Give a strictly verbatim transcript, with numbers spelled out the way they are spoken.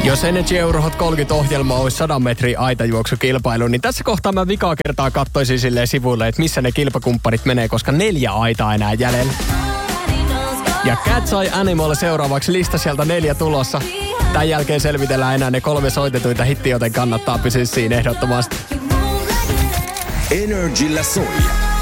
Jos Energy Eurohot kolmekymmentä-ohjelma olisi sadan metrin aitajuoksukilpailu, niin tässä kohtaa mä vikaa kertaa kattoisin silleen sivuille, että missä ne kilpakumppanit menee, koska neljä aitaa enää jäljellä. Ja Cat's Eye Animal seuraavaksi lista sieltä neljä tulossa. Tämän jälkeen selvitellään enää ne kolme soitetuita hittiä, joten kannattaa pysyä siinä ehdottomasti. Energillä soi.